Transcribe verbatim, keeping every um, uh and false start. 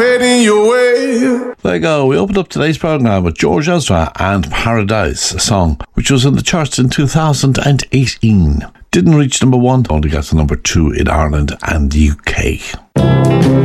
fading your way. There you go. We opened up today's programme with George Ezra and Paradise, a song which was in the charts in two thousand eighteen. Didn't reach number one, only got to number two in Ireland and the U K.